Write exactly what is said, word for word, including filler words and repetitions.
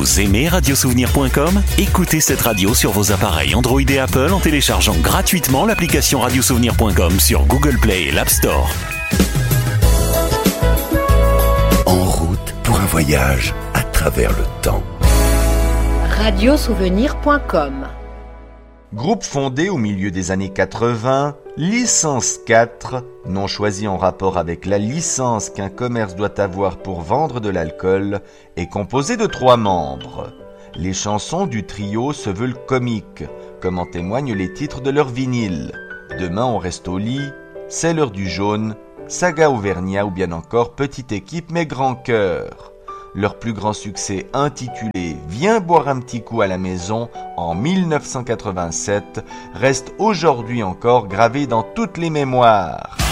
Vous aimez radiosouvenir point com ? Écoutez cette radio sur vos appareils Android et Apple en téléchargeant gratuitement l'application radiosouvenir point com sur Google Play et l'App Store. En route pour un voyage à travers le temps. radiosouvenir point com. Groupe fondé au milieu des années quatre-vingts, Licence quatre, nom choisi en rapport avec la licence qu'un commerce doit avoir pour vendre de l'alcool, est composé de trois membres. Les chansons du trio se veulent comiques, comme en témoignent les titres de leur vinyle. Demain on reste au lit, C'est l'heure du jaune, Saga Auvergnat ou bien encore Petite équipe mais grand cœur. Leur plus grand succès intitulé « Viens boire un petit coup à la maison » en mille neuf cent quatre-vingt-sept reste aujourd'hui encore gravé dans toutes les mémoires.